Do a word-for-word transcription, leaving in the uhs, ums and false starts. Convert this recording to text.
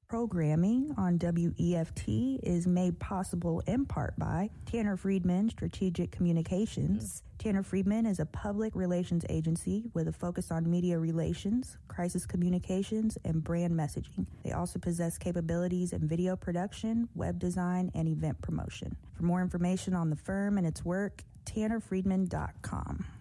Programming on W E F T is made possible in part by Tanner Friedman Strategic Communications. Mm-hmm. Tanner Friedman is a public relations agency with a focus on media relations, crisis communications, and brand messaging. They also possess capabilities in video production, web design, and event promotion. For more information on the firm and its work, tanner friedman dot com.